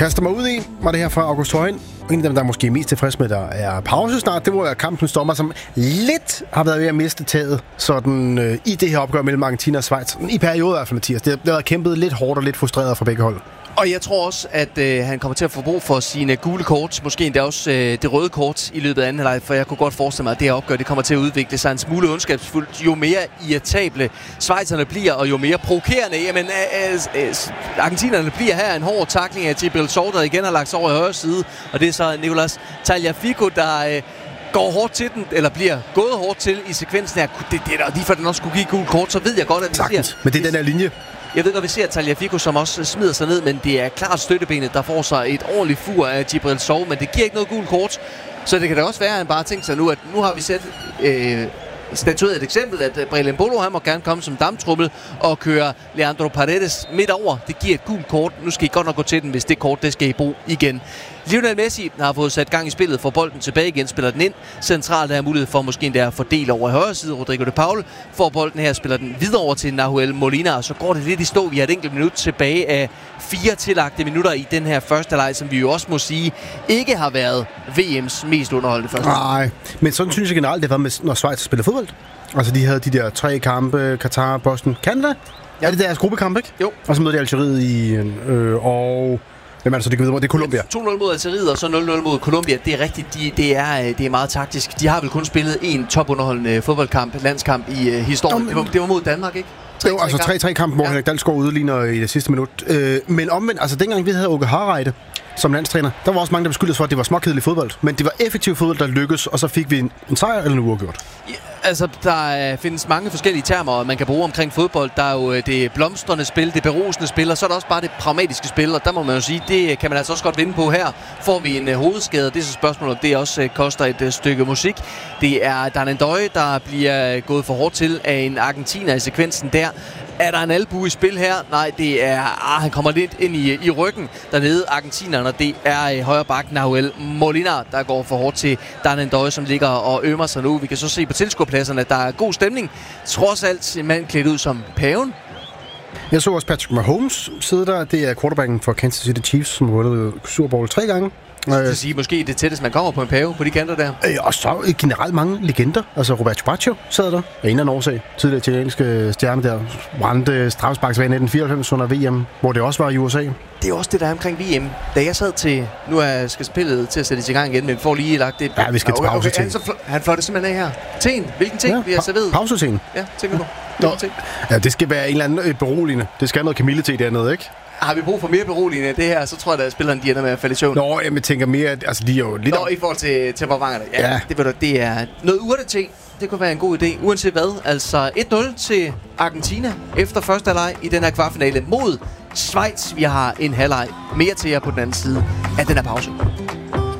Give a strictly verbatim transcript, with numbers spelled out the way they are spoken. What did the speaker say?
kaster mig ud i, var det her fra August Højen. En af dem, der er måske mest tilfreds med, der er pause snart, det var kampens dommer, som lidt har været ved at miste taget sådan, øh, i det her opgør mellem Argentina og Schweiz. I perioder i hvert fald, Mathias. Det har været kæmpet lidt hårdt og lidt frustreret fra begge hold. Og jeg tror også, at øh, han kommer til at få brug for sine gule kort, måske endda også øh, det røde kort i løbet af anden halvleg, for jeg kunne godt forestille mig, at det her opgør det kommer til at udvikle sig en smule ondskabsfuldt. Jo mere irritable schweizerne bliver, og jo mere provokerende, jamen øh, øh, argentinerne bliver her en hård tackling af Gibril Sou, der igen har lagt sig over i højre side, og det er så Nicolas Tagliafico, der øh, går hårdt til den, eller bliver gået hårdt til i sekvensen her. Det, det er lige for, at den også skulle give gul kort, så ved jeg godt, at vi Sagtens. ser... Men det er den her linje. Jeg ved godt, vi ser Tagliafico, som også smider sig ned, men det er klart støttebenet, der får sig et ordentligt fur af Gibril Sou, men det giver ikke noget gult kort. Så det kan da også være, at han bare tænker sig nu, at nu har vi set øh, statueret et eksempel, at Brelin Bolo, han må gerne komme som damptrummel og køre Leandro Paredes midt over. Det giver et gult kort. Nu skal I godt nok gå til den, hvis det kort, det skal I bruge igen. Lionel Messi har fået sat gang i spillet, får bolden tilbage igen, spiller den ind. Centralt er mulighed for måske endda at fordele over i højre side. Rodrigo de Paul får bolden her, spiller den videre over til Nahuel Molina, og så går det lidt i stå. Vi har et enkelt minut tilbage af fire tillagte minutter i den her første leg, som vi jo også må sige ikke har været V M's mest underholdende første. Nej, men sådan synes jeg generelt, det har været med, når Schweiz spiller fodbold. Altså de havde de der tre kampe, Katar, Boston, Canada. Ja, det er deres gruppekamp, ikke? Jo. Og så møder de Algeriet i, øh, og... Hvem er det så, det går videre? Det er Colombia. to nul mod Algeriet, og så nul nul mod Colombia. Det er rigtigt, de, det, er, det er meget taktisk. De har vel kun spillet en topunderholdende fodboldkamp, landskamp i uh, historien. Det var, det var mod Danmark, ikke? Jo, altså tre tre kamp, hvor ja. Henrik Dalsgaard udligner i det sidste minut. Øh, men omvendt, altså dengang vi havde Åke Hareide som landstræner, der var også mange, der beskyldte for, at det var småkedelig fodbold. Men det var effektiv fodbold, der lykkedes, og så fik vi en, en sejr eller en uafgjort. Ja, altså, der findes mange forskellige termer, man kan bruge omkring fodbold. Der er jo det blomstrende spil, det berusende spil, og så er der også bare det pragmatiske spil. Og der må man jo sige, det kan man altså også godt vinde på her. Får vi en uh, hovedskade, det er så spørgsmålet, om det også uh, koster et uh, stykke musik. Det er Darnan Døje, der bliver uh, gået for hårdt til af en argentiner i sekvensen der. Er der en albue i spil her? Nej, det er... Ah, han kommer lidt ind i, i ryggen dernede, argentinerne. Det er i højre bak Nahuel Molina, der går for hårdt til Darnan Døje, som ligger og ømmer sig nu. Vi kan så se på tilskuerpladserne, at der er god stemning. Trods alt en mand klædt ud som paven. Jeg så også Patrick Mahomes sidde der. Det er quarterbacken for Kansas City Chiefs, som har vundet Super Bowl tre gange. Det vil sige, måske det tætteste, man kommer på en pave på de kanter der. Øh, og så generelt mange legender. Altså Roberto Baggio sad der. Af en eller anden årsag. Tidligere italienske stjerne der. Brændte straffesparksvand i nitten fireoghalvfems under V M, hvor det også var i U S A. Det er jo også det, der er omkring V M. Da jeg sad til... Nu er, skal spillet til at sætte i gang igen, men vi får lige lagt det... Ja, vi skal til pause til. Okay, han, han fløjte simpelthen af her. Teen. Hvilken ting ja, vi har serveret? Pauseteen. Ja, tænker du. Ja, det skal være en eller anden beroligende. Det skal have noget kamillete dernede, ikke? Har vi brug for mere beroligende end det her, så tror jeg, at spilleren de ender med at falde i søvn. Nå, jeg tænker mere, at altså, de er jo lidt... Nå, i forhold til temperamentet. Ja, ja. Det, ved du, det er noget urte-ting. Det kunne være en god idé, uanset hvad. Altså et nul til Argentina efter første halvleg i den her kvartfinale mod Schweiz. Vi har en halvleg mere til jer på den anden side af den her pause.